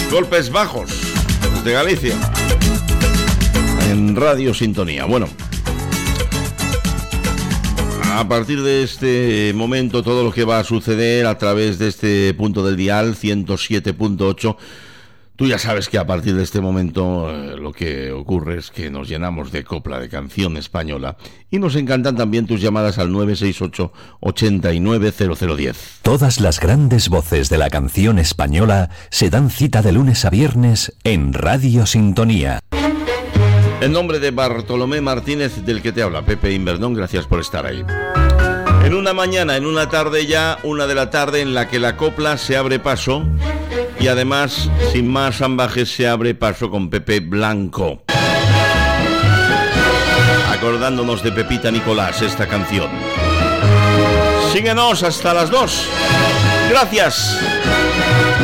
Golpes Bajos, desde Galicia, en Radio Sintonía. Bueno, a partir de este momento, todo lo que va a suceder a través de este punto del dial 107.8, tú ya sabes que a partir de este momento lo que ocurre es que nos llenamos de copla, de canción española, y nos encantan también tus llamadas al 968 890010. Todas las grandes voces de la canción española se dan cita de lunes a viernes en Radio Sintonía. En nombre de Bartolomé Martínez, del que te habla Pepe Invernón, gracias por estar ahí. En una mañana, en una tarde ya, 1 de la tarde, en la que la copla se abre paso, y además, sin más ambajes, se abre paso con Pepe Blanco. Acordándonos de Pepita Nicolás, esta canción. Síguenos hasta las 2. Gracias.